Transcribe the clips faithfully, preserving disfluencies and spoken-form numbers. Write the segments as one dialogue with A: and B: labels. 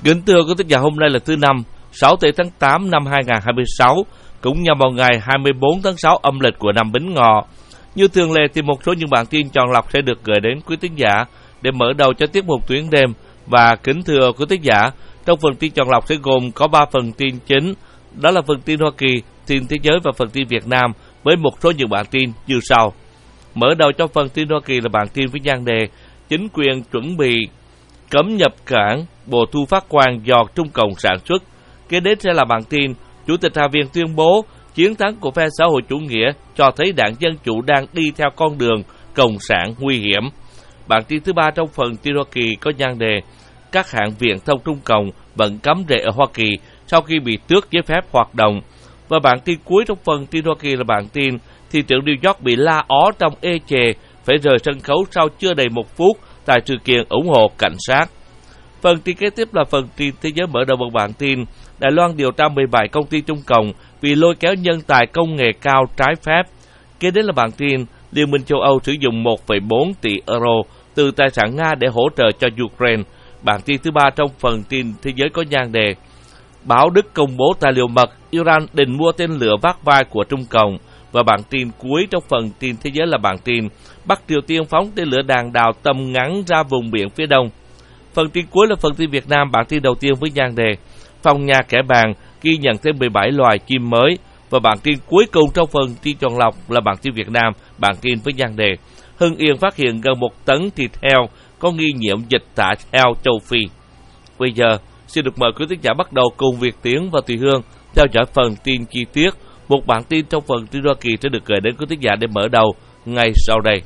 A: Kính thưa quý thính giả, hôm nay là thứ năm, sáu tây tháng tám năm hai nghìn không trăm hai mươi sáu, cũng nhằm vào ngày hai mươi bốn tháng sáu âm lịch của năm Bính Ngọ. Như thường lệ thì một số những bản tin chọn lọc sẽ được gửi đến quý thính giả để mở đầu cho tiết mục Tuyến Đêm. Và kính thưa quý thính giả, trong phần tin chọn lọc sẽ gồm có ba phần tin chính, đó là phần tin Hoa Kỳ, tin thế giới và phần tin Việt Nam, với một số những bản tin như sau. Mở đầu cho phần tin Hoa Kỳ là bản tin với nhan đề chính quyền chuẩn bị cấm nhập cảng bộ thu phát quang do Trung Cộng sản xuất. Kế đến sẽ là bản tin Chủ tịch Hạ viện tuyên bố chiến thắng của phe xã hội chủ nghĩa cho thấy đảng Dân Chủ đang đi theo con đường cộng sản nguy hiểm. Bản tin thứ ba trong phần tin Hoa Kỳ có nhan đề các hãng viễn thông Trung Cộng vẫn cấm rễ ở Hoa Kỳ sau khi bị tước giấy phép hoạt động. Và bản tin cuối trong phần tin Hoa Kỳ là bản tin thị trưởng New York bị la ó trong ê chề phải rời sân khấu sau chưa đầy một phút tại sự kiện ủng hộ cảnh sát. Phần tin kế tiếp là phần tin thế giới, mở đầu bằng bản tin Đài Loan điều tra mười bảy công ty Trung Cộng vì lôi kéo nhân tài công nghệ cao trái phép. Kế đến là bản tin Liên minh châu Âu sử dụng một phẩy bốn tỷ euro từ tài sản Nga để hỗ trợ cho Ukraine. Bản tin thứ ba trong phần tin thế giới có nhan đề báo Đức công bố tài liệu mật Iran định mua tên lửa vác vai của Trung Cộng. Và bản tin cuối trong phần tin thế giới là bản tin Bắc Triều Tiên phóng tên lửa đạn đạo tầm ngắn ra vùng biển phía đông. Phần tin cuối là phần tin Việt Nam, bản tin đầu tiên với nhan đề phòng nhà kẻ bàng ghi nhận thêm mười bảy loài chim mới. Và bản tin cuối cùng trong phần tin chọn lọc là bản tin Việt Nam, bản tin với nhan đề Hưng Yên phát hiện gần một tấn thịt heo có nghi nhiễm dịch tả heo châu Phi. Bây giờ xin được mời quý thính giả bắt đầu cùng Việt Tiến và Thùy Hương theo dõi phần tin chi tiết. Một bản tin trong phần tin Hoa Kỳ sẽ được gửi đến quý thính giả để mở đầu ngay sau đây.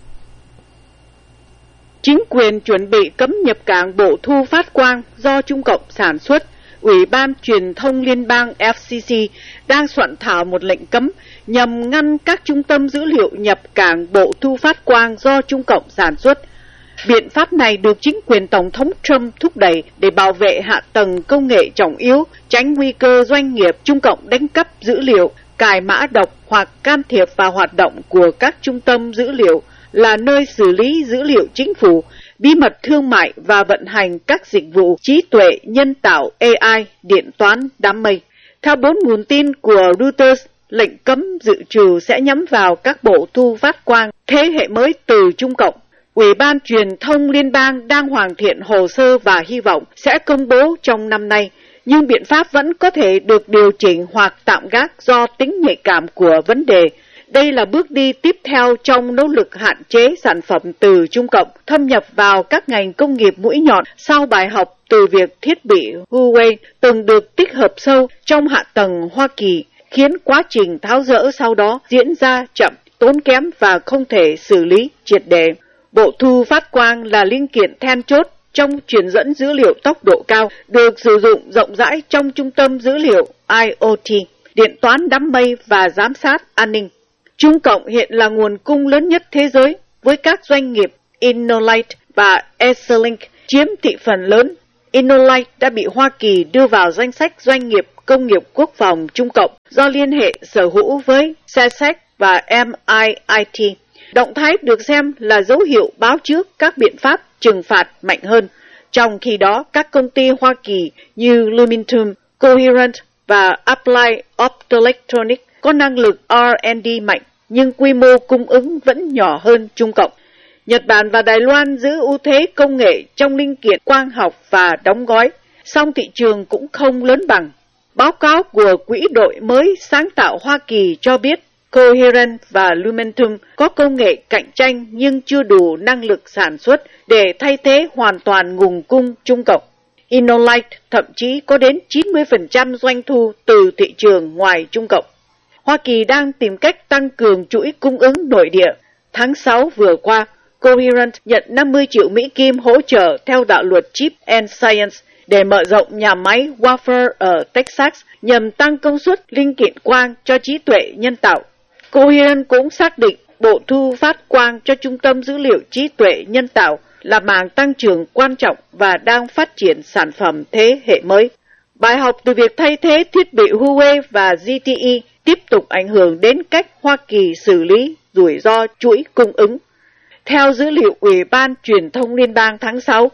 B: Chính quyền chuẩn bị cấm nhập cảng bộ thu phát quang do Trung Cộng sản xuất. Ủy ban Truyền thông Liên bang F C C đang soạn thảo một lệnh cấm nhằm ngăn các trung tâm dữ liệu nhập cảng bộ thu phát quang do Trung Cộng sản xuất. Biện pháp này được chính quyền Tổng thống Trump thúc đẩy để bảo vệ hạ tầng công nghệ trọng yếu, tránh nguy cơ doanh nghiệp Trung Cộng đánh cắp dữ liệu, cài mã độc hoặc can thiệp vào hoạt động của các trung tâm dữ liệu là nơi xử lý dữ liệu chính phủ, bí mật thương mại và vận hành các dịch vụ trí tuệ nhân tạo A I, điện toán, đám mây. Theo bốn nguồn tin của Reuters, lệnh cấm dự trù sẽ nhắm vào các bộ thu phát quang thế hệ mới từ Trung Cộng. Ủy ban Truyền thông Liên bang đang hoàn thiện hồ sơ và hy vọng sẽ công bố trong năm nay, nhưng biện pháp vẫn có thể được điều chỉnh hoặc tạm gác do tính nhạy cảm của vấn đề. Đây là bước đi tiếp theo trong nỗ lực hạn chế sản phẩm từ Trung Cộng thâm nhập vào các ngành công nghiệp mũi nhọn sau bài học từ việc thiết bị Huawei từng được tích hợp sâu trong hạ tầng Hoa Kỳ, khiến quá trình tháo dỡ sau đó diễn ra chậm, tốn kém và không thể xử lý triệt để. Bộ thu phát quang là linh kiện then chốt trong truyền dẫn dữ liệu tốc độ cao, được sử dụng rộng rãi trong trung tâm dữ liệu I O T, điện toán đám mây và giám sát an ninh. Trung Cộng hiện là nguồn cung lớn nhất thế giới, với các doanh nghiệp Innolight và Excelink chiếm thị phần lớn. Innolight đã bị Hoa Kỳ đưa vào danh sách doanh nghiệp công nghiệp quốc phòng Trung Cộng do liên hệ sở hữu với Sesec và M I I T. Động thái được xem là dấu hiệu báo trước các biện pháp trừng phạt mạnh hơn. Trong khi đó, các công ty Hoa Kỳ như Lumentum, Coherent và Applied Optoelectronics có năng lực R and D mạnh, nhưng quy mô cung ứng vẫn nhỏ hơn Trung Cộng. Nhật Bản và Đài Loan giữ ưu thế công nghệ trong linh kiện quang học và đóng gói, song thị trường cũng không lớn bằng. Báo cáo của Quỹ đội mới sáng tạo Hoa Kỳ cho biết Coherent và Lumentum có công nghệ cạnh tranh nhưng chưa đủ năng lực sản xuất để thay thế hoàn toàn nguồn cung Trung Cộng. Innolight thậm chí có đến chín mươi phần trăm doanh thu từ thị trường ngoài Trung Cộng. Hoa Kỳ đang tìm cách tăng cường chuỗi cung ứng nội địa. Tháng sáu vừa qua, Coherent nhận năm mươi triệu Mỹ Kim hỗ trợ theo đạo luật Chip and Science để mở rộng nhà máy wafer ở Texas nhằm tăng công suất linh kiện quang cho trí tuệ nhân tạo. Coherent cũng xác định bộ thu phát quang cho trung tâm dữ liệu trí tuệ nhân tạo là mảng tăng trưởng quan trọng và đang phát triển sản phẩm thế hệ mới. Bài học từ việc thay thế thiết bị Huawei và Z T E tiếp tục ảnh hưởng đến cách Hoa Kỳ xử lý rủi ro chuỗi cung ứng. Theo dữ liệu Ủy ban Truyền thông Liên bang tháng sáu,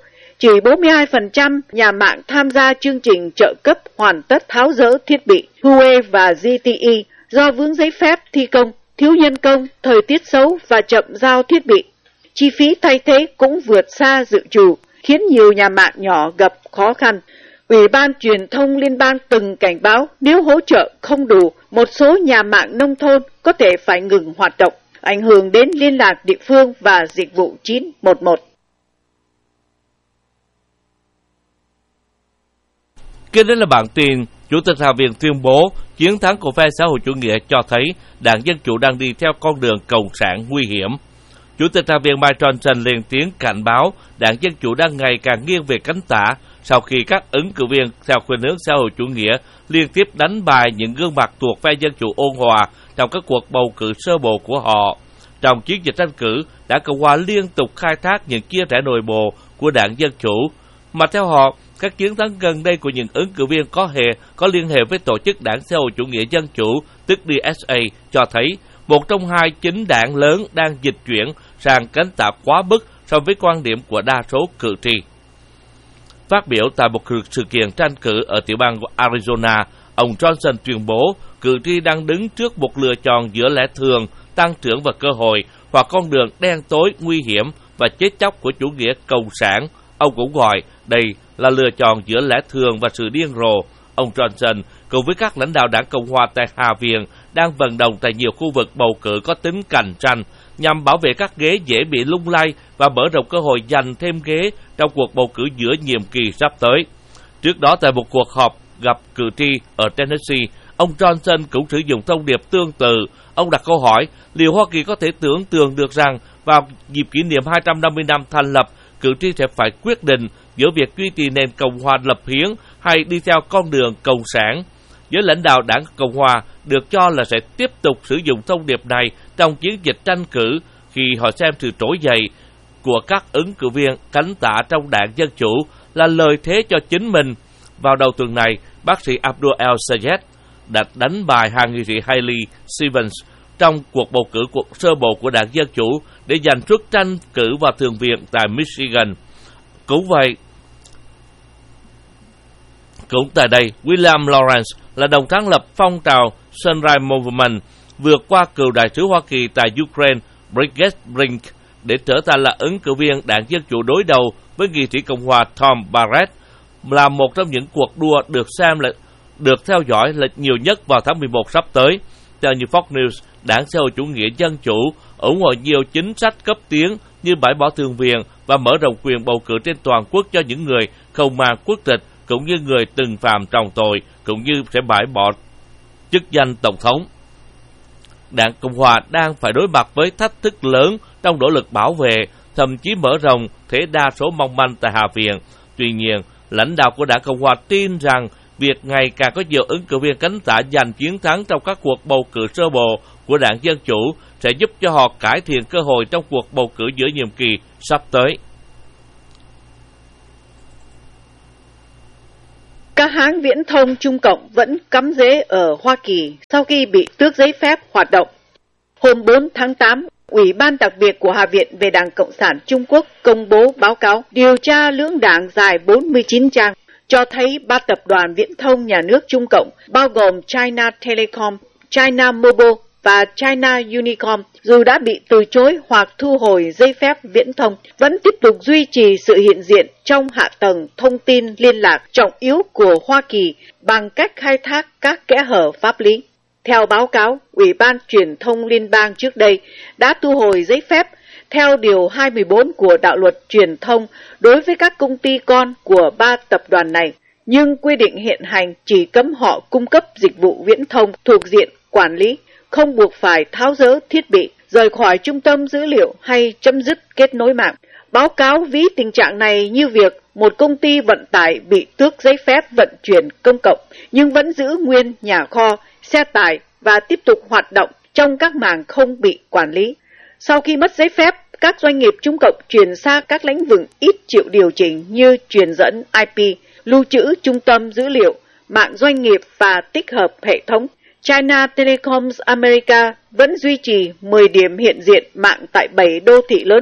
B: chỉ bốn mươi hai phần trăm nhà mạng tham gia chương trình trợ cấp hoàn tất tháo dỡ thiết bị Huawei và Z T E do vướng giấy phép thi công, thiếu nhân công, thời tiết xấu và chậm giao thiết bị. Chi phí thay thế cũng vượt xa dự trù, khiến nhiều nhà mạng nhỏ gặp khó khăn. Ủy ban Truyền thông Liên bang từng cảnh báo nếu hỗ trợ không đủ, một số nhà mạng nông thôn có thể phải ngừng hoạt động, ảnh hưởng đến liên lạc địa phương và dịch vụ chín một một.
A: Kế đến là bản tin, Chủ tịch Hạ viện tuyên bố chiến thắng của phe xã hội chủ nghĩa cho thấy Đảng Dân Chủ đang đi theo con đường cộng sản nguy hiểm. Chủ tịch Hạ viện Mike Johnson lên tiếng cảnh báo Đảng Dân Chủ đang ngày càng nghiêng về cánh tả sau khi các ứng cử viên theo khuynh hướng xã hội chủ nghĩa liên tiếp đánh bại những gương mặt thuộc phe Dân Chủ ôn hòa trong các cuộc bầu cử sơ bộ của họ. Trong chiến dịch tranh cử, Đảng Cộng hòa liên tục khai thác những chia rẽ nội bộ của Đảng Dân Chủ, mà theo họ, các chiến thắng gần đây của những ứng cử viên có hệ có liên hệ với tổ chức Đảng Xã hội Chủ nghĩa Dân Chủ, tức D S A, cho thấy một trong hai chính đảng lớn đang dịch chuyển sang cánh tả quá mức so với quan điểm của đa số cử tri. Phát biểu tại một sự kiện tranh cử ở tiểu bang Arizona, ông Johnson tuyên bố cử tri đang đứng trước một lựa chọn giữa lẽ thường, tăng trưởng và cơ hội, hoặc con đường đen tối, nguy hiểm và chết chóc của chủ nghĩa cộng sản. Ông cũng gọi đây là lựa chọn giữa lẽ thường và sự điên rồ. Ông Johnson cùng với các lãnh đạo Đảng Cộng hòa tại Hạ viện đang vận động tại nhiều khu vực bầu cử có tính cạnh tranh nhằm bảo vệ các ghế dễ bị lung lay và mở rộng cơ hội giành thêm ghế trong cuộc bầu cử giữa nhiệm kỳ sắp tới. Trước đó tại một cuộc họp gặp cử tri ở Tennessee, ông Johnson cũng sử dụng thông điệp tương tự. Ông đặt câu hỏi liệu Hoa Kỳ có thể tưởng tượng được rằng vào dịp kỷ niệm hai trăm năm mươi năm thành lập, cử tri sẽ phải quyết định giữa việc duy trì nền Cộng hòa lập hiến hay đi theo con đường cộng sản. Giới lãnh đạo Đảng Cộng hòa được cho là sẽ tiếp tục sử dụng thông điệp này trong chiến dịch tranh cử khi họ xem sự trỗi dậy của các ứng cử viên cánh tả trong Đảng Dân Chủ là lời thế cho chính mình. Vào đầu tuần này, bác sĩ Abdul El-Sayed đã đánh bại hạ nghị sĩ Haley Stevens trong cuộc bầu cử cuộc sơ bộ của Đảng Dân Chủ để giành suất tranh cử vào Thượng viện tại Michigan. Cũng vậy, cũng tại đây, William Lawrence là đồng sáng lập phong trào Sunrise Movement vượt qua cựu đại sứ Hoa Kỳ tại Ukraine Brigette Brink để trở thành là ứng cử viên Đảng Dân Chủ đối đầu với nghị sĩ Cộng hòa Tom Barrett, là một trong những cuộc đua được xem là được theo dõi là nhiều nhất vào tháng mười một sắp tới. Theo như Fox News, Đảng Xã hội Chủ nghĩa Dân Chủ ủng hộ nhiều chính sách cấp tiến như bãi bỏ thường viện và mở rộng quyền bầu cử trên toàn quốc cho những người không mang quốc tịch cũng như người từng phạm trọng tội, cũng như sẽ bãi bỏ chức danh tổng thống. Đảng Cộng hòa đang phải đối mặt với thách thức lớn trong nỗ lực bảo vệ, thậm chí mở rộng thế đa số mong manh tại Hạ viện. Tuy nhiên, lãnh đạo của Đảng Cộng hòa tin rằng việc ngày càng có nhiều ứng cử viên cánh tả giành chiến thắng trong các cuộc bầu cử sơ bộ của Đảng Dân Chủ sẽ giúp cho họ cải thiện cơ hội trong cuộc bầu cử giữa nhiệm kỳ sắp tới.
B: Các hãng viễn thông Trung Cộng vẫn cắm rễ ở Hoa Kỳ sau khi bị tước giấy phép hoạt động. Hôm bốn tháng tám, Ủy ban đặc biệt của Hạ viện về Đảng Cộng sản Trung Quốc công bố báo cáo điều tra lưỡng đảng dài bốn mươi chín trang, cho thấy ba tập đoàn viễn thông nhà nước Trung Cộng bao gồm China Telecom, China Mobile và China Unicom dù đã bị từ chối hoặc thu hồi giấy phép viễn thông vẫn tiếp tục duy trì sự hiện diện trong hạ tầng thông tin liên lạc trọng yếu của Hoa Kỳ bằng cách khai thác các kẽ hở pháp lý. Theo báo cáo, Ủy ban Truyền thông Liên bang trước đây đã thu hồi giấy phép theo Điều hai mươi bốn của Đạo luật Truyền thông đối với các công ty con của ba tập đoàn này, nhưng quy định hiện hành chỉ cấm họ cung cấp dịch vụ viễn thông thuộc diện quản lý, không buộc phải tháo dỡ thiết bị, rời khỏi trung tâm dữ liệu hay chấm dứt kết nối mạng. Báo cáo ví tình trạng này như việc một công ty vận tải bị tước giấy phép vận chuyển công cộng nhưng vẫn giữ nguyên nhà kho, xe tải và tiếp tục hoạt động trong các mảng không bị quản lý. Sau khi mất giấy phép, các doanh nghiệp Trung Cộng chuyển sang các lĩnh vực ít chịu điều chỉnh như truyền dẫn I P, lưu trữ trung tâm dữ liệu, mạng doanh nghiệp và tích hợp hệ thống. China Telecom America vẫn duy trì mười điểm hiện diện mạng tại bảy đô thị lớn.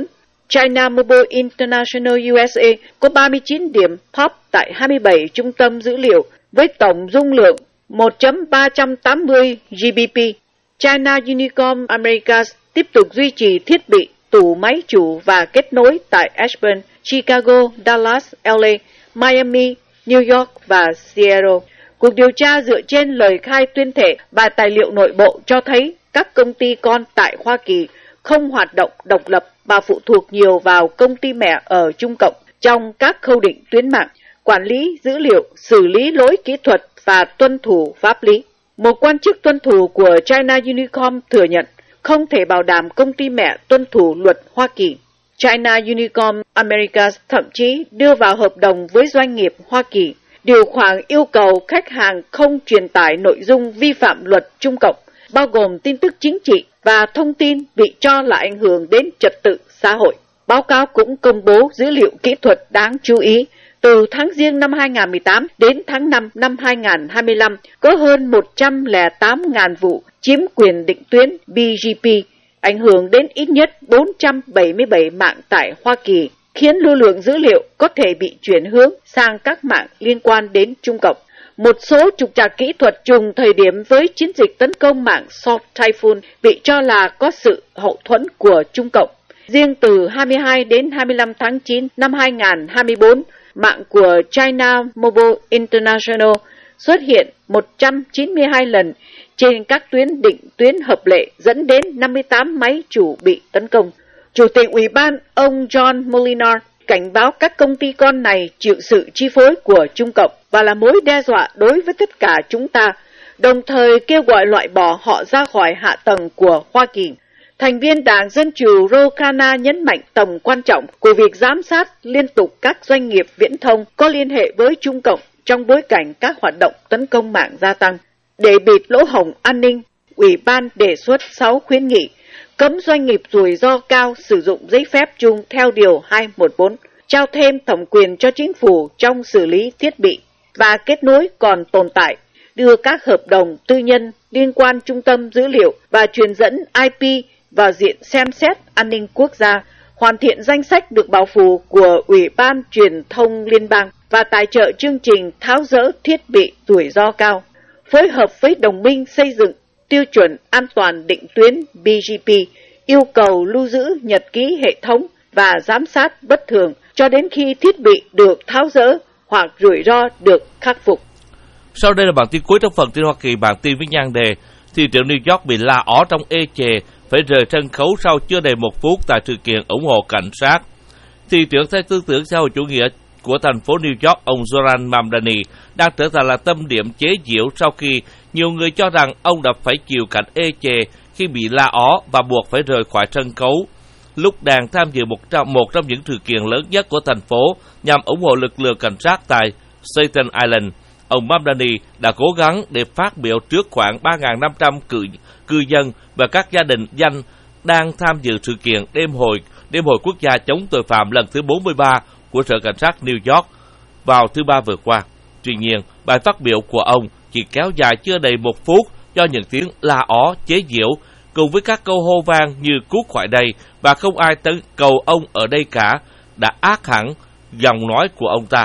B: China Mobile International U S A có ba mươi chín điểm pop tại hai mươi bảy trung tâm dữ liệu với tổng dung lượng một phẩy ba trăm tám mươi gi bi pi. China Unicom Americas tiếp tục duy trì thiết bị tủ máy chủ và kết nối tại Ashburn, Chicago, Dallas, L A, Miami, New York và Seattle. Cuộc điều tra dựa trên lời khai tuyên thệ và tài liệu nội bộ cho thấy các công ty con tại Hoa Kỳ không hoạt động độc lập mà phụ thuộc nhiều vào công ty mẹ ở Trung Cộng trong các khâu định tuyến mạng, quản lý dữ liệu, xử lý lỗi kỹ thuật và tuân thủ pháp lý. Một quan chức tuân thủ của China Unicom thừa nhận không thể bảo đảm công ty mẹ tuân thủ luật Hoa Kỳ. China Unicom Americas thậm chí đưa vào hợp đồng với doanh nghiệp Hoa Kỳ điều khoản yêu cầu khách hàng không truyền tải nội dung vi phạm luật Trung Cộng, bao gồm tin tức chính trị và thông tin bị cho là ảnh hưởng đến trật tự xã hội. Báo cáo cũng công bố dữ liệu kỹ thuật đáng chú ý. Từ tháng Giêng năm hai nghìn không trăm mười tám đến tháng năm năm hai nghìn không trăm hai mươi lăm, có hơn một trăm lẻ tám nghìn vụ chiếm quyền định tuyến B G P, ảnh hưởng đến ít nhất bốn trăm bảy mươi bảy mạng tại Hoa Kỳ, khiến lưu lượng dữ liệu có thể bị chuyển hướng sang các mạng liên quan đến Trung Cộng. Một số trục trặc kỹ thuật trùng thời điểm với chiến dịch tấn công mạng Soft Typhoon bị cho là có sự hậu thuẫn của Trung Cộng. Riêng từ hai mươi hai đến hai mươi lăm tháng chín năm hai nghìn không trăm hai mươi tư, mạng của China Mobile International xuất hiện một trăm chín mươi hai lần trên các tuyến định tuyến hợp lệ, dẫn đến năm mươi tám máy chủ bị tấn công. Chủ tịch Ủy ban ông John Molinar cảnh báo các công ty con này chịu sự chi phối của Trung Cộng và là mối đe dọa đối với tất cả chúng ta, đồng thời kêu gọi loại bỏ họ ra khỏi hạ tầng của Hoa Kỳ. Thành viên Đảng Dân Chủ Ro Khanna nhấn mạnh tầm quan trọng của việc giám sát liên tục các doanh nghiệp viễn thông có liên hệ với Trung Cộng trong bối cảnh các hoạt động tấn công mạng gia tăng. Để bịt lỗ hổng an ninh, Ủy ban đề xuất sáu khuyến nghị cấm doanh nghiệp rủi ro cao sử dụng giấy phép chung theo Điều hai trăm mười bốn, trao thêm thẩm quyền cho chính phủ trong xử lý thiết bị và kết nối còn tồn tại, đưa các hợp đồng tư nhân liên quan trung tâm dữ liệu và truyền dẫn I P vào diện xem xét an ninh quốc gia, hoàn thiện danh sách được bảo phủ của Ủy ban Truyền thông Liên bang và tài trợ chương trình tháo dỡ thiết bị rủi ro cao, phối hợp với đồng minh xây dựng tiêu chuẩn an toàn định tuyến B G P, yêu cầu lưu giữ nhật ký hệ thống và giám sát bất thường cho đến khi thiết bị được tháo dỡ hoặc rủi ro được khắc phục.
A: Sau đây là bản tin cuối trong phần tin Hoa Kỳ. Bản tin với nhan đề thị trưởng New York bị la ó trong ê chề, phải rời sân khấu sau chưa đầy một phút tại sự kiện ủng hộ cảnh sát. Thị trưởng theo tư tưởng xã hội chủ nghĩa của thành phố New York, ông Zoran Mamdani, đang trở thành là tâm điểm chế giễu sau khi nhiều người cho rằng ông đã phải chịu cảnh ê chề khi bị la ó và buộc phải rời khỏi sân khấu lúc đang tham dự một trong, một trong những sự kiện lớn nhất của thành phố nhằm ủng hộ lực lượng cảnh sát tại Staten Island. Ông Mamdani đã cố gắng để phát biểu trước khoảng ba nghìn năm trăm cư, cư dân và các gia đình danh đang tham dự sự kiện đêm hội đêm hội quốc gia chống tội phạm lần thứ bốn mươi ba của Sở Cảnh sát New York vào thứ Ba vừa qua. Tuy nhiên, bài phát biểu của ông chỉ kéo dài chưa đầy một phút do những tiếng la ó chế giễu cùng với các câu hô vang như cút khỏi đây và không ai tấn cầu ông ở đây cả đã át hẳn giọng nói của ông ta.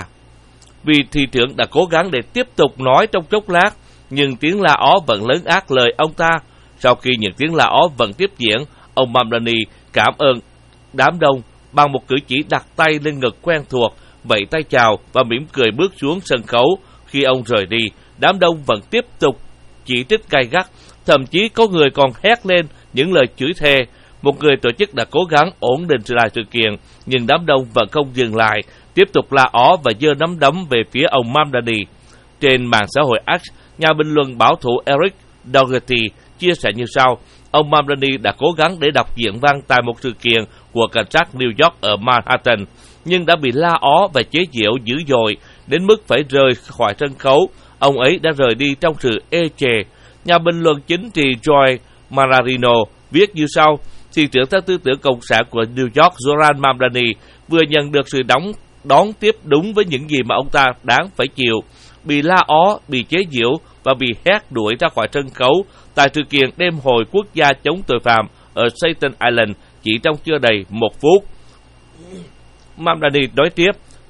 A: Vì thị trưởng đã cố gắng để tiếp tục nói trong chốc lát, nhưng tiếng la ó vẫn lớn át lời ông ta. Sau khi những tiếng la ó vẫn tiếp diễn, ông Mamdani cảm ơn đám đông bằng một cử chỉ đặt tay lên ngực quen thuộc, vẫy tay chào và mỉm cười bước xuống sân khấu. Khi ông rời đi, đám đông vẫn tiếp tục chỉ trích gay gắt, thậm chí có người còn hét lên những lời chửi thề. Một người tổ chức đã cố gắng ổn định lại sự kiện, nhưng đám đông vẫn không dừng lại, tiếp tục la ó và giơ nắm đấm về phía ông Mamdani. Trên mạng xã hội X, nhà bình luận bảo thủ Eric Dougherty chia sẻ như sau: ông Mamdani đã cố gắng để đọc diễn văn tại một sự kiện của cảnh sát New York ở Manhattan, nhưng đã bị la ó và chế giễu dữ dội đến mức phải rời khỏi sân khấu. Ông ấy đã rời đi trong sự ê chề. Nhà bình luận chính trị Joy Mararino viết như sau: thị trưởng theo tư tưởng cộng sản của New York Zoran Mamdani vừa nhận được sự đón, đón tiếp đúng với những gì mà ông ta đáng phải chịu, bị la ó, bị chế giễu và bị hét đuổi ra khỏi sân khấu tại sự kiện đêm hội quốc gia chống tội phạm ở Staten Island chỉ trong chưa đầy một phút. Mamdani nói tiếp,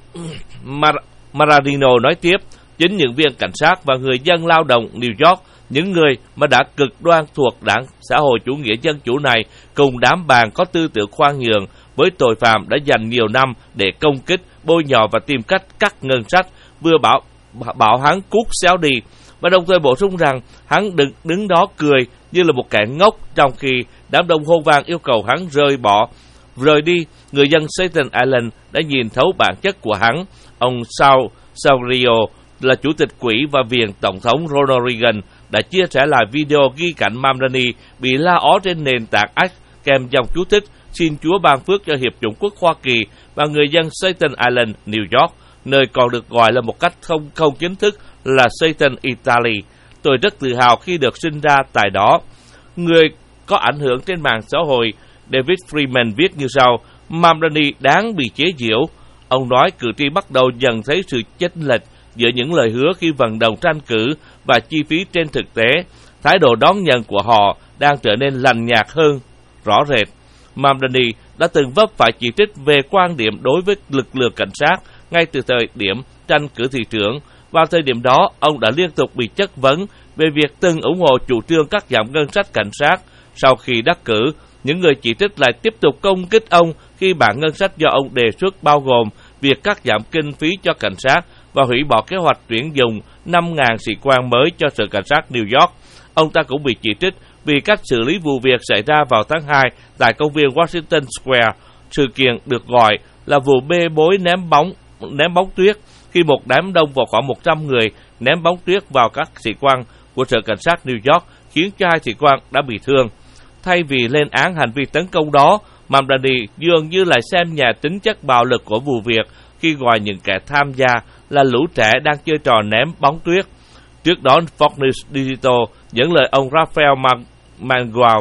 A: Mar- Maradino nói tiếp, chính những viên cảnh sát và người dân lao động New York, những người mà đã cực đoan thuộc đảng xã hội chủ nghĩa dân chủ này, cùng đám bàn có tư tưởng khoan nhượng với tội phạm đã dành nhiều năm để công kích, bôi nhọ và tìm cách cắt ngân sách, vừa bảo bảo hắn cút xéo đi, và đồng thời bổ sung rằng hắn đứng, đứng đó cười như là một kẻ ngốc, trong khi đám đông hô vang yêu cầu hắn rời bỏ, rời đi. Người dân Staten Island đã nhìn thấu bản chất của hắn. Ông Saul Saurio là chủ tịch quỹ và viện tổng thống Ronald Reagan đã chia sẻ lại video ghi cảnh Mamdani bị la ó trên nền tảng X kèm dòng chú thích xin Chúa ban phước cho Hiệp chủng quốc Hoa Kỳ và người dân Staten Island, New York, nơi còn được gọi là một cách không không chính thức là Staten Italy. Tôi rất tự hào khi được sinh ra tại đó. Người có ảnh hưởng trên mạng xã hội David Freeman viết như sau: Mamdani đáng bị chế giễu. Ông nói cử tri bắt đầu dần thấy sự chênh lệch giữa những lời hứa khi vận động tranh cử và chi phí trên thực tế. Thái độ đón nhận của họ đang trở nên lạnh nhạt hơn rõ rệt. Mamdani đã từng vấp phải chỉ trích về quan điểm đối với lực lượng cảnh sát ngay từ thời điểm tranh cử thị trưởng. Vào thời điểm đó, ông đã liên tục bị chất vấn về việc từng ủng hộ chủ trương cắt giảm ngân sách cảnh sát. Sau khi đắc cử, những người chỉ trích lại tiếp tục công kích ông khi bản ngân sách do ông đề xuất bao gồm việc cắt giảm kinh phí cho cảnh sát và hủy bỏ kế hoạch tuyển dụng năm nghìn sĩ quan mới cho sở cảnh sát New York. Ông ta cũng bị chỉ trích vì cách xử lý vụ việc xảy ra vào tháng hai tại công viên Washington Square. Sự kiện được gọi là vụ bê bối ném bóng ném bóng tuyết, khi một đám đông vào khoảng một trăm người ném bóng tuyết vào các sĩ quan của sở cảnh sát New York, khiến cho hai sĩ quan đã bị thương. Thay vì lên án hành vi tấn công đó, Mamdani dường như lại xem nhẹ tính chất bạo lực của vụ việc khi gọi những kẻ tham gia là lũ trẻ đang chơi trò ném bóng tuyết. Trước đó, Fox News Digital dẫn lời ông Raphael Mangual,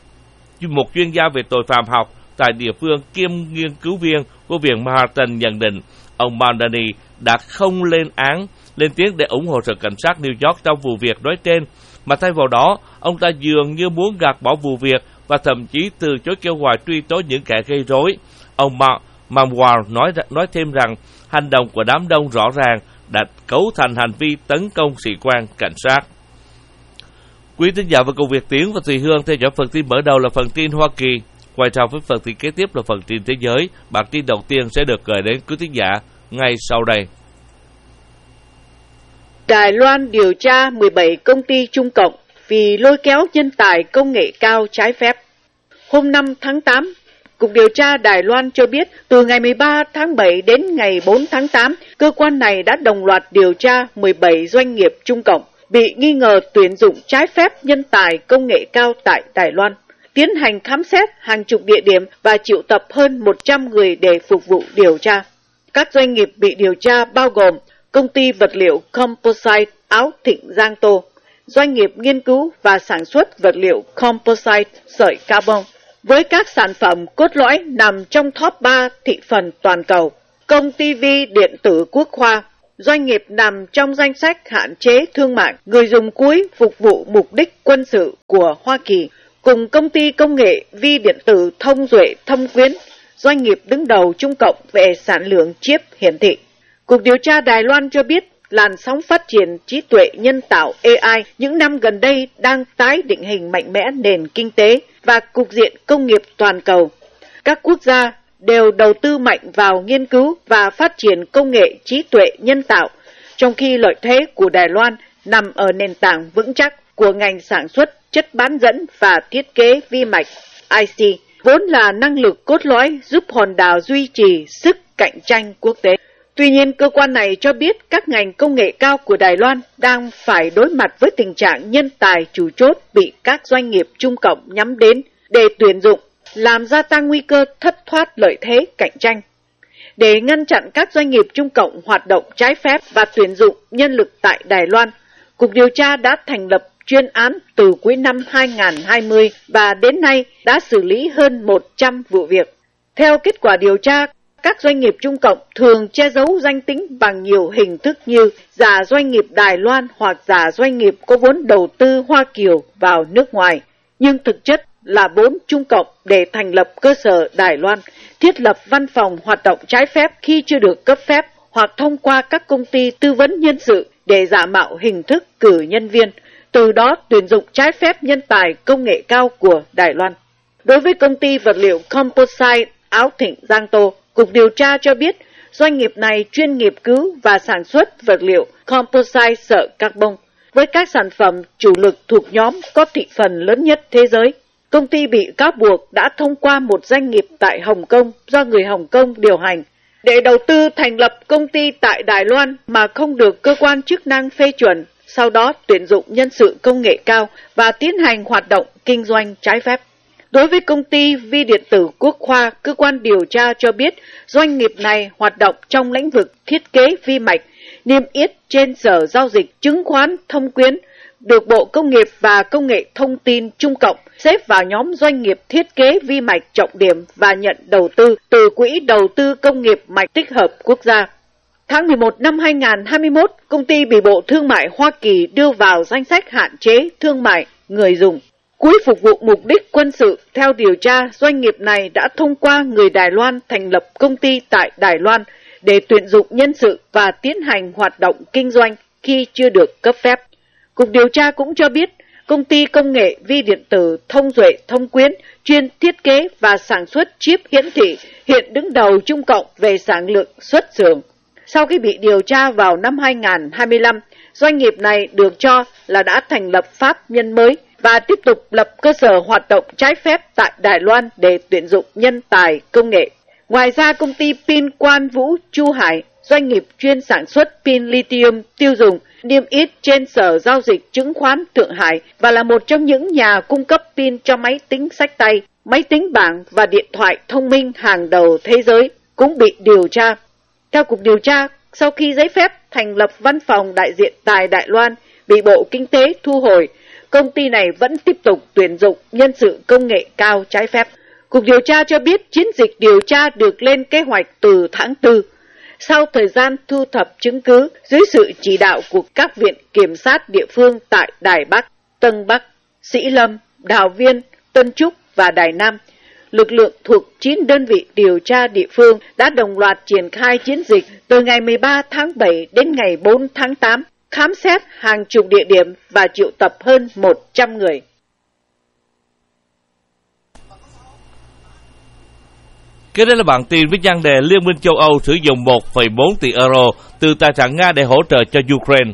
A: một chuyên gia về tội phạm học tại địa phương kiêm nghiên cứu viên của Viện Manhattan, nhận định ông Mamdani đã không lên án, lên tiếng để ủng hộ sở cảnh sát New York trong vụ việc nói trên, mà thay vào đó, ông ta dường như muốn gạt bỏ vụ việc và thậm chí từ chối kêu gọi truy tố những kẻ gây rối. Ông Mangual nói nói thêm rằng hành động của đám đông rõ ràng đã cấu thành hành vi tấn công sĩ quan cảnh sát. Quý tín giả và cùng Việt Tiến và Thùy Hương theo dõi phần tin mở đầu là phần tin Hoa Kỳ. Quay sau với phần tin kế tiếp là phần tin thế giới. Bản tin đầu tiên sẽ được gửi đến quý tín giả ngay sau đây.
B: Đài Loan điều tra mười bảy công ty Trung Cộng vì lôi kéo nhân tài công nghệ cao trái phép. Hôm năm tháng tám, Cục Điều tra Đài Loan cho biết từ ngày mười ba tháng bảy đến ngày bốn tháng tám, cơ quan này đã đồng loạt điều tra mười bảy doanh nghiệp Trung Cộng bị nghi ngờ tuyển dụng trái phép nhân tài công nghệ cao tại Đài Loan, tiến hành khám xét hàng chục địa điểm và triệu tập hơn một trăm người để phục vụ điều tra. Các doanh nghiệp bị điều tra bao gồm công ty vật liệu Composite Áo Thịnh Giang Tô, doanh nghiệp nghiên cứu và sản xuất vật liệu Composite sợi carbon, với các sản phẩm cốt lõi nằm trong top ba thị phần toàn cầu. Công ty vi điện tử Quốc Khoa, doanh nghiệp nằm trong danh sách hạn chế thương mại người dùng cuối phục vụ mục đích quân sự của Hoa Kỳ, cùng công ty công nghệ vi điện tử Thông Duệ Thâm Quyến, doanh nghiệp đứng đầu Trung Cộng về sản lượng chip hiển thị. Cục Điều tra Đài Loan cho biết làn sóng phát triển trí tuệ nhân tạo A I những năm gần đây đang tái định hình mạnh mẽ nền kinh tế và cục diện công nghiệp toàn cầu. Các quốc gia đều đầu tư mạnh vào nghiên cứu và phát triển công nghệ trí tuệ nhân tạo, trong khi lợi thế của Đài Loan nằm ở nền tảng vững chắc của ngành sản xuất chất bán dẫn và thiết kế vi mạch I C, vốn là năng lực cốt lõi giúp hòn đảo duy trì sức cạnh tranh quốc tế. Tuy nhiên, cơ quan này cho biết các ngành công nghệ cao của Đài Loan đang phải đối mặt với tình trạng nhân tài chủ chốt bị các doanh nghiệp Trung Cộng nhắm đến để tuyển dụng, làm gia tăng nguy cơ thất thoát lợi thế cạnh tranh. Để ngăn chặn các doanh nghiệp Trung Cộng hoạt động trái phép và tuyển dụng nhân lực tại Đài Loan, Cục Điều tra đã thành lập chuyên án từ cuối năm hai nghìn không trăm hai mươi và đến nay đã xử lý hơn một trăm vụ việc. Theo kết quả điều tra, các doanh nghiệp Trung Cộng thường che giấu danh tính bằng nhiều hình thức như giả doanh nghiệp Đài Loan hoặc giả doanh nghiệp có vốn đầu tư Hoa Kiều vào nước ngoài, nhưng thực chất là vốn Trung Cộng để thành lập cơ sở Đài Loan, thiết lập văn phòng hoạt động trái phép khi chưa được cấp phép, hoặc thông qua các công ty tư vấn nhân sự để giả mạo hình thức cử nhân viên, từ đó tuyển dụng trái phép nhân tài công nghệ cao của Đài Loan. Đối với công ty vật liệu Composite Áo Thịnh Giang Tô, Cục điều tra cho biết doanh nghiệp này chuyên nghiên cứu và sản xuất vật liệu Composite sợi carbon với các sản phẩm chủ lực thuộc nhóm có thị phần lớn nhất thế giới. Công ty bị cáo buộc đã thông qua một doanh nghiệp tại Hồng Kông do người Hồng Kông điều hành để đầu tư thành lập công ty tại Đài Loan mà không được cơ quan chức năng phê chuẩn, sau đó tuyển dụng nhân sự công nghệ cao và tiến hành hoạt động kinh doanh trái phép. Đối với công ty Vi Điện tử Quốc Khoa, cơ quan điều tra cho biết doanh nghiệp này hoạt động trong lĩnh vực thiết kế vi mạch, niêm yết trên Sở Giao dịch Chứng khoán Thông Quyến, được Bộ Công nghiệp và Công nghệ Thông tin Trung Cộng xếp vào nhóm doanh nghiệp thiết kế vi mạch trọng điểm và nhận đầu tư từ Quỹ Đầu tư Công nghiệp Mạch Tích hợp Quốc gia. Tháng mười một năm hai nghìn không trăm hai mươi mốt, công ty bị Bộ Thương mại Hoa Kỳ đưa vào danh sách hạn chế thương mại người dùng. Quỹ phục vụ mục đích quân sự, theo điều tra, doanh nghiệp này đã thông qua người Đài Loan thành lập công ty tại Đài Loan để tuyển dụng nhân sự và tiến hành hoạt động kinh doanh khi chưa được cấp phép. Cục điều tra cũng cho biết, công ty công nghệ vi điện tử Thông Duệ Thông Quyến chuyên thiết kế và sản xuất chip hiển thị hiện đứng đầu Trung Cộng về sản lượng xuất xưởng. Sau khi bị điều tra vào năm hai nghìn không trăm hai mươi lăm, doanh nghiệp này được cho là đã thành lập pháp nhân mới và tiếp tục lập cơ sở hoạt động trái phép tại Đài Loan để tuyển dụng nhân tài công nghệ. Ngoài ra, công ty pin Quan Vũ Chu Hải, doanh nghiệp chuyên sản xuất pin lithium tiêu dùng, niêm yết trên Sở Giao dịch Chứng khoán Thượng Hải và là một trong những nhà cung cấp pin cho máy tính xách tay, máy tính bảng và điện thoại thông minh hàng đầu thế giới, cũng bị điều tra. Theo Cục điều tra, sau khi giấy phép thành lập văn phòng đại diện tại Đài Loan bị Bộ Kinh tế thu hồi, công ty này vẫn tiếp tục tuyển dụng nhân sự công nghệ cao trái phép. Cục điều tra cho biết chiến dịch điều tra được lên kế hoạch từ tháng tư. Sau thời gian thu thập chứng cứ dưới sự chỉ đạo của các viện kiểm sát địa phương tại Đài Bắc, Tân Bắc, Sĩ Lâm, Đào Viên, Tân Trúc và Đài Nam, lực lượng thuộc chín đơn vị điều tra địa phương đã đồng loạt triển khai chiến dịch từ ngày mười ba tháng bảy đến ngày bốn tháng tám, khám xét hàng chục địa điểm và triệu tập hơn một trăm người.
A: Kế đến là bản tin với nhan đề Liên minh châu Âu sử dụng một phẩy bốn tỷ euro từ tài sản Nga để hỗ trợ cho Ukraine.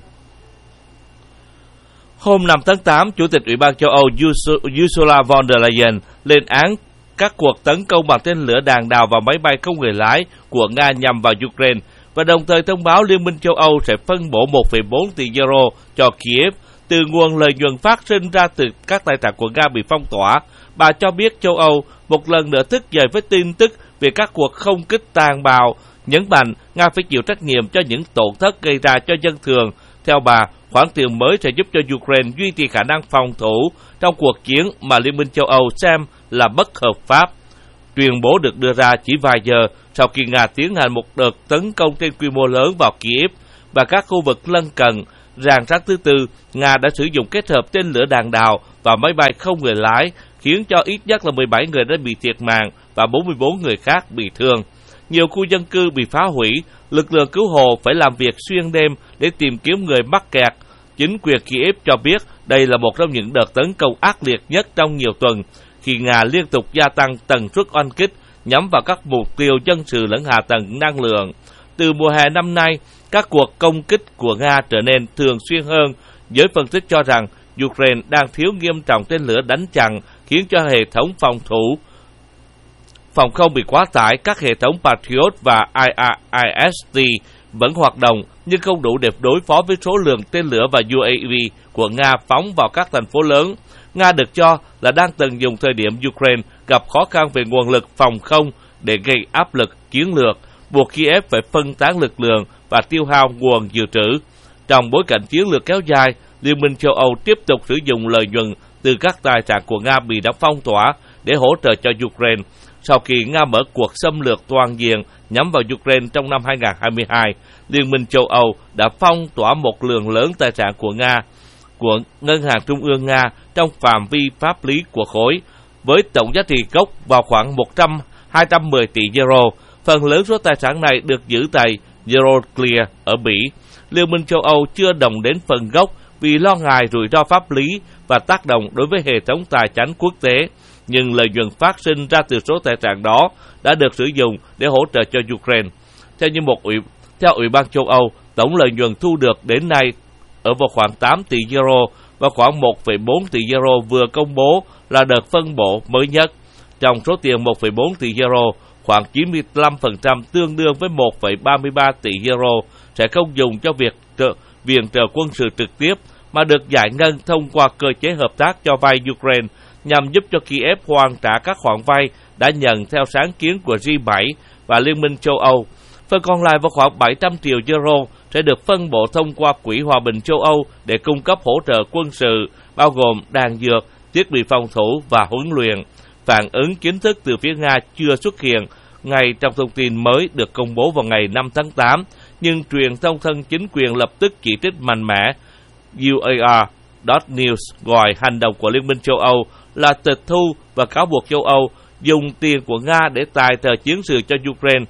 A: Hôm năm tháng tám, Chủ tịch Ủy ban châu Âu Ursula von der Leyen lên án các cuộc tấn công bằng tên lửa đạn đạo và máy bay không người lái của Nga nhằm vào Ukraine và đồng thời thông báo Liên minh châu Âu sẽ phân bổ một phẩy bốn tỷ euro cho Kiev từ nguồn lợi nhuận phát sinh ra từ các tài sản của Nga bị phong tỏa. Bà cho biết châu Âu một lần nữa thức dậy với tin tức về các cuộc không kích tàn bạo, nhấn mạnh Nga phải chịu trách nhiệm cho những tổn thất gây ra cho dân thường. Theo bà, khoản tiền mới sẽ giúp cho Ukraine duy trì khả năng phòng thủ trong cuộc chiến mà Liên minh châu Âu xem là bất hợp pháp. Tuyên bố được đưa ra chỉ vài giờ sau khi Nga tiến hành một đợt tấn công trên quy mô lớn vào Kiev và các khu vực lân cận. Rạng sáng thứ Tư, Nga đã sử dụng kết hợp tên lửa đạn đạo và máy bay không người lái, khiến cho ít nhất là mười bảy người đã bị thiệt mạng và bốn mươi bốn người khác bị thương. Nhiều khu dân cư bị phá hủy, lực lượng cứu hộ phải làm việc xuyên đêm để tìm kiếm người mắc kẹt. Chính quyền Kiev cho biết đây là một trong những đợt tấn công ác liệt nhất trong nhiều tuần, khi Nga liên tục gia tăng tần suất oanh kích nhắm vào các mục tiêu dân sự lẫn hạ tầng năng lượng. Từ mùa hè năm nay, các cuộc công kích của Nga trở nên thường xuyên hơn. Giới phân tích cho rằng Ukraine đang thiếu nghiêm trọng tên lửa đánh chặn, khiến cho hệ thống phòng thủ phòng không bị quá tải. Các hệ thống Patriot và I R I S T vẫn hoạt động nhưng không đủ để đối phó với số lượng tên lửa và U A V của Nga phóng vào các thành phố lớn. Nga được cho là đang tận dụng thời điểm Ukraine gặp khó khăn về nguồn lực phòng không để gây áp lực chiến lược, buộc Kiev phải phân tán lực lượng và tiêu hao nguồn dự trữ. Trong bối cảnh chiến lược kéo dài, Liên minh châu Âu tiếp tục sử dụng lợi nhuận từ các tài sản của Nga bị đã phong tỏa để hỗ trợ cho Ukraine. Sau khi Nga mở cuộc xâm lược toàn diện nhắm vào Ukraine trong năm hai nghìn không trăm hai mươi hai, Liên minh châu Âu đã phong tỏa một lượng lớn tài sản của Nga, của Ngân hàng Trung ương Nga trong phạm vi pháp lý của khối, với tổng giá trị gốc vào khoảng một trăm hai trăm mười tỷ euro. Phần lớn số tài sản này được giữ tại Euroclear ở Bỉ. Liên minh châu Âu chưa động đến phần gốc vì lo ngại rủi ro pháp lý và tác động đối với hệ thống tài chính quốc tế, nhưng lợi nhuận phát sinh ra từ số tài sản đó đã được sử dụng để hỗ trợ cho Ukraine. Theo như một ủy, theo Ủy ban châu Âu, tổng lợi nhuận thu được đến nay ở vào khoảng tám tỷ euro và khoảng một phẩy bốn tỷ euro vừa công bố là đợt phân bổ mới nhất. Trong số tiền một phẩy bốn tỷ euro, khoảng chín mươi lăm phần trăm tương đương với một phẩy ba mươi ba tỷ euro sẽ không dùng cho việc trợ, viện trợ quân sự trực tiếp mà được giải ngân thông qua cơ chế hợp tác cho vay Ukraine nhằm giúp cho Kiev hoàn trả các khoản vay đã nhận theo sáng kiến của G bảy và Liên minh châu Âu. Phần còn lại vào khoảng bảy trăm triệu euro sẽ được phân bổ thông qua Quỹ Hòa bình châu Âu để cung cấp hỗ trợ quân sự, bao gồm đạn dược, thiết bị phòng thủ và huấn luyện. Phản ứng chính thức từ phía Nga chưa xuất hiện ngay trong thông tin mới được công bố vào ngày năm tháng tám, nhưng truyền thông thân chính quyền lập tức chỉ trích mạnh mẽ. u a r news gọi hành động của Liên minh châu Âu là tịch thu và cáo buộc châu Âu dùng tiền của Nga để tài trợ chiến sự cho Ukraine.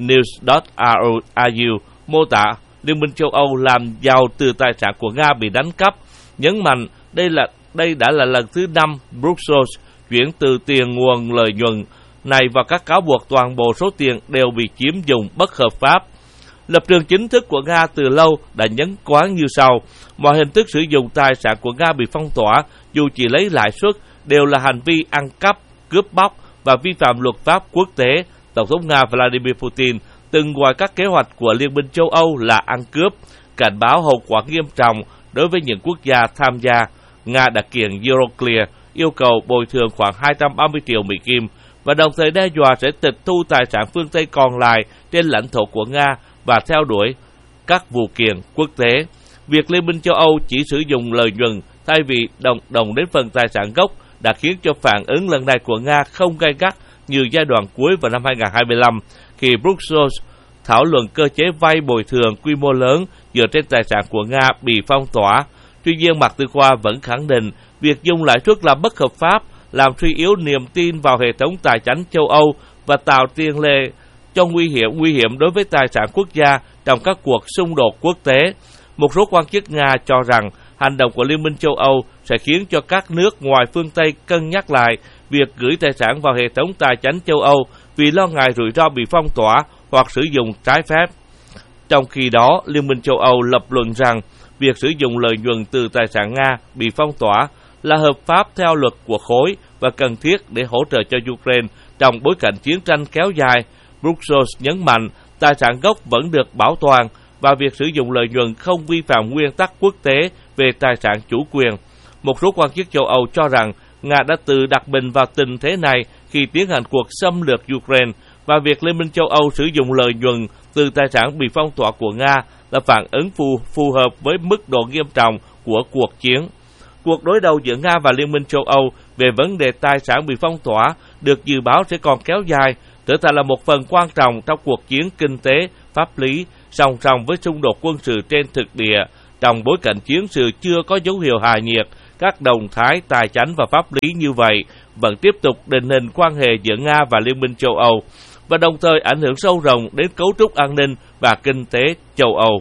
A: News.ru mô tả Liên minh châu Âu làm giàu từ tài sản của Nga bị đánh cắp, nhấn mạnh đây là đây đã là lần thứ năm Brussels chuyển từ tiền nguồn lợi nhuận này và các cáo buộc toàn bộ số tiền đều bị chiếm dụng bất hợp pháp. Lập trường chính thức của Nga từ lâu đã nhấn quán như sau: mọi hình thức sử dụng tài sản của Nga bị phong tỏa, dù chỉ lấy lãi suất, đều là hành vi ăn cắp, cướp bóc và vi phạm luật pháp quốc tế. Tổng thống Nga Vladimir Putin từng gọi các kế hoạch của Liên minh châu Âu là ăn cướp, cảnh báo hậu quả nghiêm trọng đối với những quốc gia tham gia. Nga đã kiện Euroclear yêu cầu bồi thường khoảng hai trăm ba mươi triệu Mỹ Kim và đồng thời đe dọa sẽ tịch thu tài sản phương Tây còn lại trên lãnh thổ của Nga và theo đuổi các vụ kiện quốc tế. Việc Liên minh châu Âu chỉ sử dụng lợi nhuận thay vì đồng đồng đến phần tài sản gốc đã khiến cho phản ứng lần này của Nga không gay gắt như giai đoạn cuối vào năm hai không hai lăm, khi Brussels thảo luận cơ chế vay bồi thường quy mô lớn dựa trên tài sản của Nga bị phong tỏa. Tuy nhiên, Mạc Tư Khoa vẫn khẳng định việc dùng lãi suất là bất hợp pháp, làm suy yếu niềm tin vào hệ thống tài chính châu Âu và tạo tiền lệ cho nguy hiểm nguy hiểm đối với tài sản quốc gia trong các cuộc xung đột quốc tế. Một số quan chức Nga cho rằng hành động của Liên minh châu Âu sẽ khiến cho các nước ngoài phương Tây cân nhắc lại việc gửi tài sản vào hệ thống tài chính châu Âu vì lo ngại rủi ro bị phong tỏa hoặc sử dụng trái phép. Trong khi đó, Liên minh châu Âu lập luận rằng việc sử dụng lợi nhuận từ tài sản Nga bị phong tỏa là hợp pháp theo luật của khối và cần thiết để hỗ trợ cho Ukraine trong bối cảnh chiến tranh kéo dài. Brussels nhấn mạnh tài sản gốc vẫn được bảo toàn và việc sử dụng lợi nhuận không vi phạm nguyên tắc quốc tế về tài sản chủ quyền. Một số quan chức châu Âu cho rằng Nga đã tự đặt mình vào tình thế này khi tiến hành cuộc xâm lược Ukraine và việc Liên minh châu Âu sử dụng lợi nhuận từ tài sản bị phong tỏa của Nga là phản ứng phù, phù hợp với mức độ nghiêm trọng của cuộc chiến. Cuộc đối đầu giữa Nga và Liên minh châu Âu về vấn đề tài sản bị phong tỏa được dự báo sẽ còn kéo dài, trở thành là một phần quan trọng trong cuộc chiến kinh tế, pháp lý, song song với xung đột quân sự trên thực địa. Trong bối cảnh chiến sự chưa có dấu hiệu hạ nhiệt, các động thái tài chính và pháp lý như vậy vẫn tiếp tục định hình quan hệ giữa Nga và Liên minh châu Âu, và đồng thời ảnh hưởng sâu rộng đến cấu trúc an ninh và kinh tế châu Âu.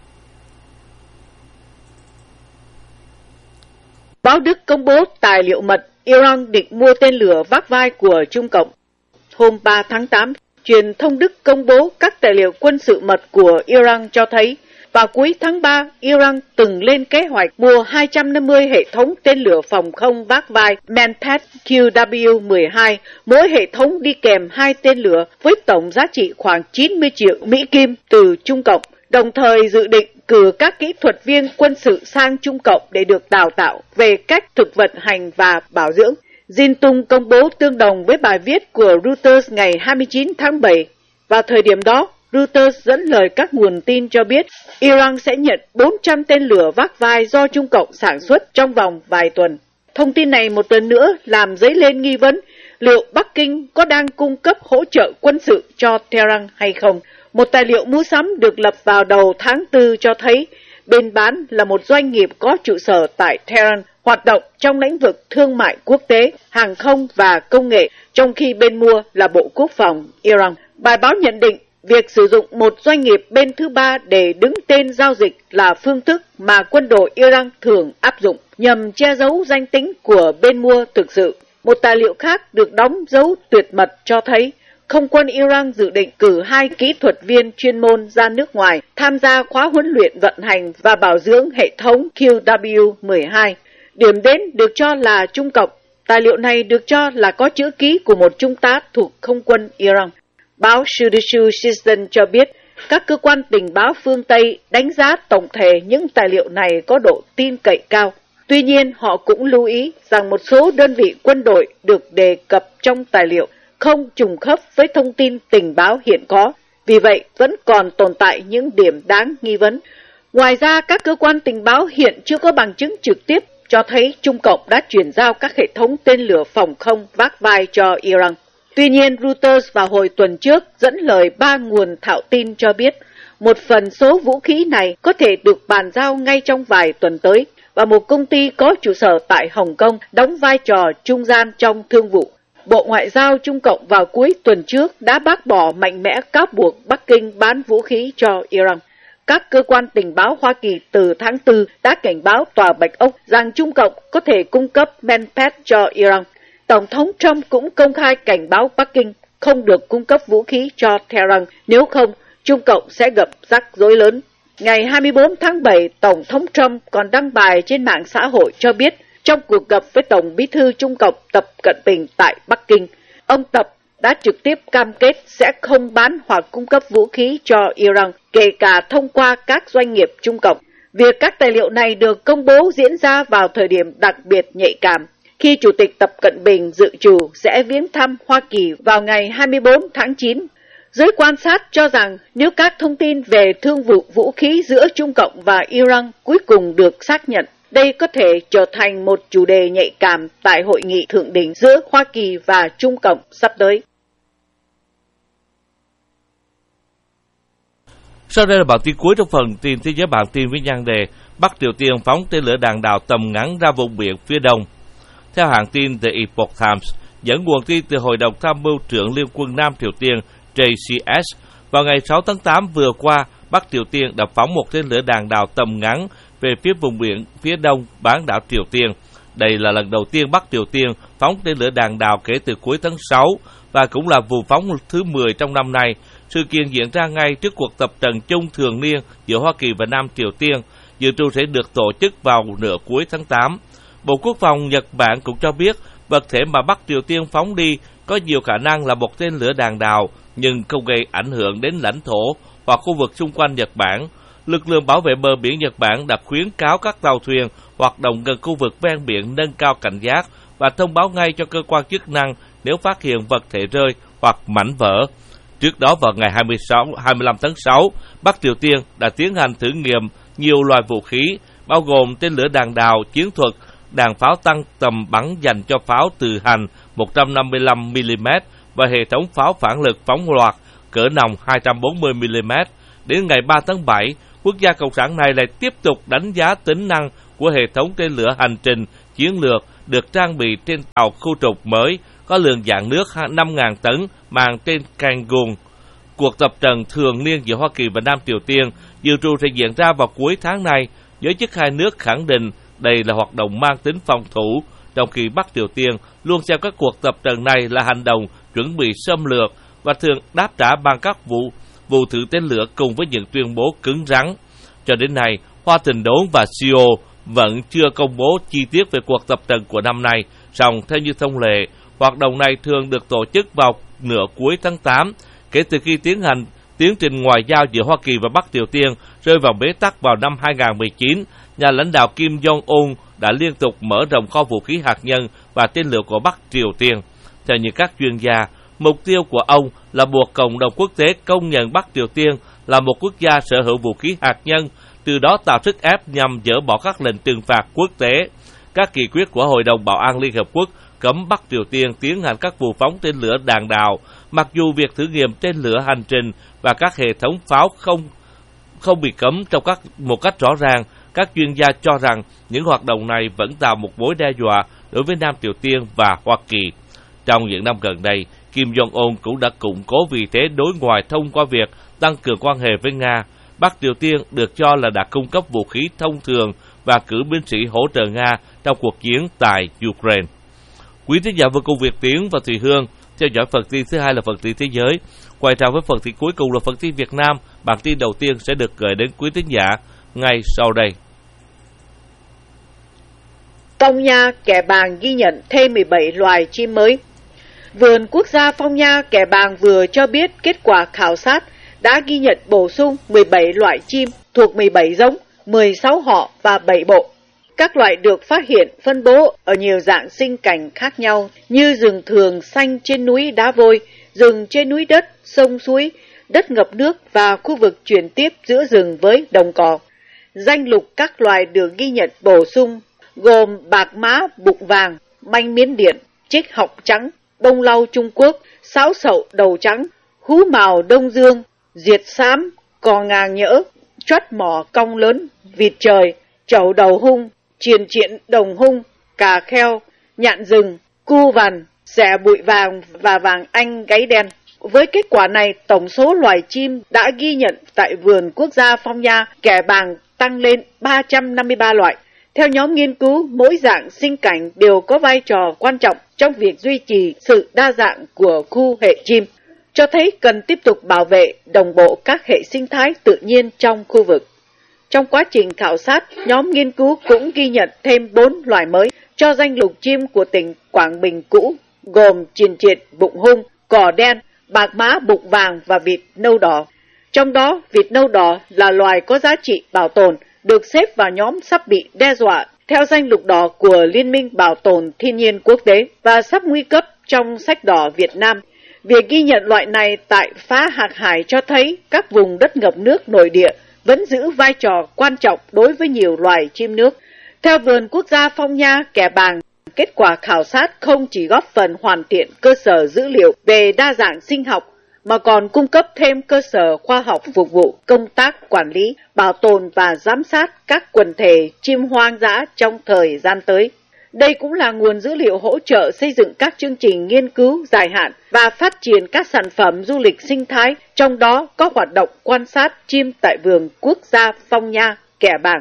B: Báo Đức công bố tài liệu mật Iran định mua tên lửa vác vai của Trung Cộng. Hôm ba tháng tám, truyền thông Đức công bố các tài liệu quân sự mật của Iran cho thấy vào cuối tháng ba, Iran từng lên kế hoạch mua hai trăm năm mươi hệ thống tên lửa phòng không vác vai Manpack Q W mười hai, mỗi hệ thống đi kèm hai tên lửa với tổng giá trị khoảng chín mươi triệu Mỹ Kim từ Trung Cộng, đồng thời dự định cử các kỹ thuật viên quân sự sang Trung Cộng để được đào tạo về cách thực vận hành và bảo dưỡng. Jin Tung công bố tương đồng với bài viết của Reuters ngày hai mươi chín tháng bảy. Vào thời điểm đó, Reuters dẫn lời các nguồn tin cho biết Iran sẽ nhận bốn trăm tên lửa vác vai do Trung Cộng sản xuất trong vòng vài tuần. Thông tin này một lần nữa làm dấy lên nghi vấn liệu Bắc Kinh có đang cung cấp hỗ trợ quân sự cho Tehran hay không. Một tài liệu mua sắm được lập vào đầu tháng tư cho thấy bên bán là một doanh nghiệp có trụ sở tại Tehran, hoạt động trong lĩnh vực thương mại quốc tế, hàng không và công nghệ, trong khi bên mua là Bộ Quốc phòng Iran. Bài báo nhận định việc sử dụng một doanh nghiệp bên thứ ba để đứng tên giao dịch là phương thức mà quân đội Iran thường áp dụng nhằm che giấu danh tính của bên mua thực sự. Một tài liệu khác được đóng dấu tuyệt mật cho thấy không quân Iran dự định cử hai kỹ thuật viên chuyên môn ra nước ngoài tham gia khóa huấn luyện vận hành và bảo dưỡng hệ thống Q W mười hai. Điểm đến được cho là Trung Cộng. Tài liệu này được cho là có chữ ký của một trung tá thuộc không quân Iran. Báo Judicial Citizen cho biết các cơ quan tình báo phương Tây đánh giá tổng thể những tài liệu này có độ tin cậy cao. Tuy nhiên, họ cũng lưu ý rằng một số đơn vị quân đội được đề cập trong tài liệu không trùng khớp với thông tin tình báo hiện có, vì vậy vẫn còn tồn tại những điểm đáng nghi vấn. Ngoài ra, các cơ quan tình báo hiện chưa có bằng chứng trực tiếp cho thấy Trung Cộng đã chuyển giao các hệ thống tên lửa phòng không vác vai cho Iran. Tuy nhiên, Reuters vào hồi tuần trước dẫn lời ba nguồn thạo tin cho biết một phần số vũ khí này có thể được bàn giao ngay trong vài tuần tới, và một công ty có trụ sở tại Hồng Kông đóng vai trò trung gian trong thương vụ. Bộ Ngoại giao Trung Cộng vào cuối tuần trước đã bác bỏ mạnh mẽ cáo buộc Bắc Kinh bán vũ khí cho Iran. Các cơ quan tình báo Hoa Kỳ từ tháng tư đã cảnh báo Tòa Bạch Ốc rằng Trung Cộng có thể cung cấp Manpass cho Iran. Tổng thống Trump cũng công khai cảnh báo Bắc Kinh không được cung cấp vũ khí cho Tehran, nếu không, Trung Cộng sẽ gặp rắc rối lớn. Ngày hai mươi bốn tháng bảy, Tổng thống Trump còn đăng bài trên mạng xã hội cho biết trong cuộc gặp với Tổng bí thư Trung Cộng Tập Cận Bình tại Bắc Kinh, ông Tập đã trực tiếp cam kết sẽ không bán hoặc cung cấp vũ khí cho Iran, kể cả thông qua các doanh nghiệp Trung Cộng. Việc các tài liệu này được công bố diễn ra vào thời điểm đặc biệt nhạy cảm, khi Chủ tịch Tập Cận Bình dự trù sẽ viếng thăm Hoa Kỳ vào ngày hai mươi bốn tháng chín. Giới quan sát cho rằng nếu các thông tin về thương vụ vũ khí giữa Trung Cộng và Iran cuối cùng được xác nhận, đây có thể trở thành một chủ đề nhạy cảm tại hội nghị thượng đỉnh giữa Hoa Kỳ và Trung Cộng sắp tới.
A: Sau đây là bản tin cuối trong phần tin thế giới bản tin với nhan đề Bắc Triều Tiên phóng tên lửa đạn đạo tầm ngắn ra vùng biển phía đông. Theo hãng tin The Epoch Times, dẫn nguồn tin từ Hội đồng Tham mưu trưởng Liên quân Nam Triều Tiên J C S, vào ngày sáu tháng tám vừa qua, Bắc Triều Tiên đã phóng một tên lửa đạn đạo tầm ngắn về phía vùng biển phía đông bán đảo Triều Tiên. Đây là lần đầu tiên Bắc Triều Tiên phóng tên lửa đạn đạo kể từ cuối tháng sáu và cũng là vụ phóng thứ mười trong năm nay. Sự kiện diễn ra ngay trước cuộc tập trận chung thường niên giữa Hoa Kỳ và Nam Triều Tiên, dự trù sẽ được tổ chức vào nửa cuối tháng tám. Bộ Quốc phòng Nhật Bản cũng cho biết vật thể mà Bắc Triều Tiên phóng đi có nhiều khả năng là một tên lửa đạn đạo, nhưng không gây ảnh hưởng đến lãnh thổ hoặc khu vực xung quanh Nhật Bản. Lực lượng bảo vệ bờ biển Nhật Bản đã khuyến cáo các tàu thuyền hoạt động gần khu vực ven biển nâng cao cảnh giác và thông báo ngay cho cơ quan chức năng nếu phát hiện vật thể rơi hoặc mảnh vỡ. Trước đó vào ngày hai mươi sáu, hai mươi lăm tháng sáu, Bắc Triều Tiên đã tiến hành thử nghiệm nhiều loại vũ khí, bao gồm tên lửa đạn đạo chiến thuật, đạn pháo tăng tầm bắn dành cho pháo tự hành một trăm năm mươi lăm mi li mét và hệ thống pháo phản lực phóng loạt cỡ nòng hai trăm bốn mươi mi li mét. Đến ngày ba tháng bảy, quốc gia cộng sản này lại tiếp tục đánh giá tính năng của hệ thống tên lửa hành trình chiến lược được trang bị trên tàu khu trục mới có lượng dạng nước năm nghìn tấn mang tên Kangun. Cuộc tập trận thường niên giữa Hoa Kỳ và Nam Triều Tiên dự trù sẽ diễn ra vào cuối tháng này. Giới chức hai nước khẳng định đây là hoạt động mang tính phòng thủ, trong khi Bắc Triều Tiên luôn xem các cuộc tập trận này là hành động chuẩn bị xâm lược và thường đáp trả bằng các vụ vụ thử tên lửa cùng với những tuyên bố cứng rắn. Cho đến nay, Washington và Seoul vẫn chưa công bố chi tiết về cuộc tập trận của năm nay, song theo như thông lệ, hoạt động này thường được tổ chức vào nửa cuối tháng tám, kể từ khi tiến hành tiến trình ngoại giao giữa Hoa Kỳ và Bắc Triều Tiên rơi vào bế tắc vào năm hai nghìn không trăm mười chín. Nhà lãnh đạo Kim Jong-un đã liên tục mở rộng kho vũ khí hạt nhân và tên lửa của Bắc Triều Tiên. Theo như các chuyên gia, mục tiêu của ông là buộc cộng đồng quốc tế công nhận Bắc Triều Tiên là một quốc gia sở hữu vũ khí hạt nhân, từ đó tạo sức ép nhằm dỡ bỏ các lệnh trừng phạt quốc tế. Các nghị quyết của Hội đồng Bảo an Liên Hợp Quốc cấm Bắc Triều Tiên tiến hành các vụ phóng tên lửa đạn đạo, mặc dù việc thử nghiệm tên lửa hành trình và các hệ thống pháo không không bị cấm trong các một cách rõ ràng. các chuyên gia cho rằng những hoạt động này vẫn tạo một mối đe dọa đối với Nam Triều Tiên và Hoa Kỳ. Trong những năm gần đây, Kim Jong-un cũng đã củng cố vị thế đối ngoại thông qua việc tăng cường quan hệ với Nga. Bắc Triều Tiên được cho là đã cung cấp vũ khí thông thường và cử binh sĩ hỗ trợ Nga trong cuộc chiến tại Ukraine. Quý thính giả vừa cùng Việt Tiến và Thùy Hương theo dõi phần tin thứ hai là phần tin thế giới. Quay trở với phần tin cuối cùng là phần tin Việt Nam. Bản tin đầu tiên sẽ được gửi đến quý thính giả ngay sau đây.
B: Phong Nha, Kẻ Bàng ghi nhận thêm mười bảy loài chim mới. Vườn Quốc gia Phong Nha, Kẻ Bàng vừa cho biết kết quả khảo sát đã ghi nhận bổ sung mười bảy loại chim thuộc mười bảy giống, mười sáu họ và bảy bộ. Các loại được phát hiện phân bố ở nhiều dạng sinh cảnh khác nhau như rừng thường xanh trên núi đá vôi, rừng trên núi đất, sông suối, đất ngập nước và khu vực chuyển tiếp giữa rừng với đồng cỏ. Danh lục các loài được ghi nhận bổ sung gồm bạc má bụng vàng, manh Miến Điện, trích họng trắng, bông lau Trung Quốc, sáo sậu đầu trắng, hú mào Đông Dương, diệt xám, cò ngàng nhỡ, choắt mỏ cong lớn, vịt trời, trẩu đầu hung, triền triện đồng hung, cà kheo, nhạn rừng, cu vằn, xẻ bụi vàng và vàng Anh gáy đen. Với kết quả này, tổng số loài chim đã ghi nhận tại vườn quốc gia Phong Nha, Kẻ Bàng tăng lên ba trăm năm mươi ba loại. Theo nhóm nghiên cứu, mỗi dạng sinh cảnh đều có vai trò quan trọng trong việc duy trì sự đa dạng của khu hệ chim, cho thấy cần tiếp tục bảo vệ đồng bộ các hệ sinh thái tự nhiên trong khu vực. Trong quá trình khảo sát, nhóm nghiên cứu cũng ghi nhận thêm bốn loài mới cho danh lục chim của tỉnh Quảng Bình cũ, gồm triền triệt bụng hung, cò đen, bạc má bụng vàng và vịt nâu đỏ. Trong đó, vịt nâu đỏ là loài có giá trị bảo tồn, được xếp vào nhóm sắp bị đe dọa theo danh lục đỏ của Liên minh Bảo tồn Thiên nhiên Quốc tế và sắp nguy cấp trong sách đỏ Việt Nam. Việc ghi nhận loại này tại Phá Hạc Hải cho thấy các vùng đất ngập nước nội địa vẫn giữ vai trò quan trọng đối với nhiều loài chim nước. Theo vườn quốc gia Phong Nha, Kẻ Bàng, kết quả khảo sát không chỉ góp phần hoàn thiện cơ sở dữ liệu về đa dạng sinh học, mà còn cung cấp thêm cơ sở khoa học phục vụ công tác quản lý, bảo tồn và giám sát các quần thể chim hoang dã trong thời gian tới. Đây cũng là nguồn dữ liệu hỗ trợ xây dựng các chương trình nghiên cứu dài hạn và phát triển các sản phẩm du lịch sinh thái, trong đó có hoạt động quan sát chim tại vườn quốc gia Phong Nha, Kẻ Bàng.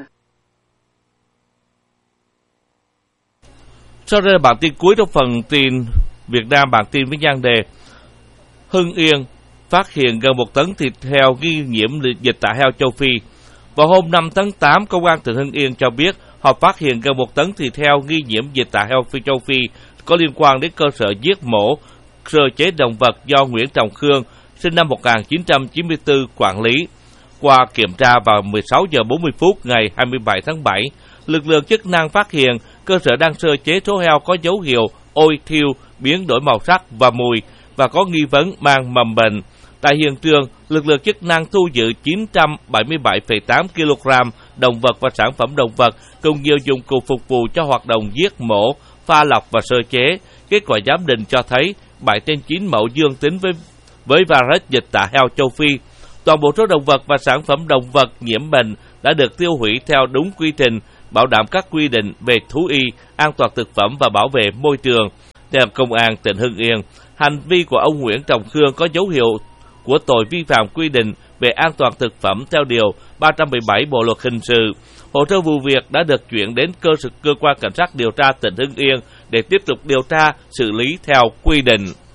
A: Sau đây là bản tin cuối trong phần tin Việt Nam, bản tin với nhan đề Hưng Yên phát hiện gần một tấn thịt heo nghi nhiễm dịch tả heo châu Phi. Vào hôm năm tháng tám, Công an tỉnh Hưng Yên cho biết họ phát hiện gần một tấn thịt heo nghi nhiễm dịch tả heo phi châu Phi có liên quan đến cơ sở giết mổ sơ chế động vật do Nguyễn Trọng Khương, sinh năm một nghìn chín trăm chín mươi tư, quản lý. Qua kiểm tra vào mười sáu giờ bốn mươi phút ngày hai mươi bảy tháng bảy, lực lượng chức năng phát hiện cơ sở đang sơ chế số heo có dấu hiệu ôi thiêu, biến đổi màu sắc và mùi và có nghi vấn mang mầm bệnh. Tại hiện trường, lực lượng chức năng thu giữ chín trăm bảy mươi bảy phẩy tám ki lô gam động vật và sản phẩm động vật cùng nhiều dụng cụ phục vụ cho hoạt động giết mổ, pha lọc và sơ chế. Kết quả giám định cho thấy bảy trên chín mẫu dương tính với với virus dịch tả heo châu Phi. Toàn bộ số động vật và sản phẩm động vật nhiễm bệnh đã được tiêu hủy theo đúng quy trình, bảo đảm các quy định về thú y, an toàn thực phẩm và bảo vệ môi trường. Theo Công an tỉnh Hưng Yên, hành vi của ông Nguyễn Trọng Khương có dấu hiệu của tội vi phạm quy định về an toàn thực phẩm theo điều ba trăm mười bảy Bộ luật hình sự. Hồ sơ vụ việc đã được chuyển đến cơ sở cơ quan cảnh sát điều tra tỉnh Hưng Yên để tiếp tục điều tra, xử lý theo quy định.